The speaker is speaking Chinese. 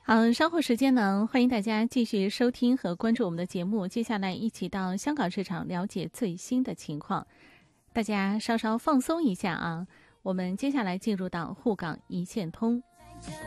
好，稍后时间呢，欢迎大家继续收听和关注我们的节目。接下来一起到香港市场了解最新的情况。大家稍稍放松一下啊，我们接下来进入到沪港一线通。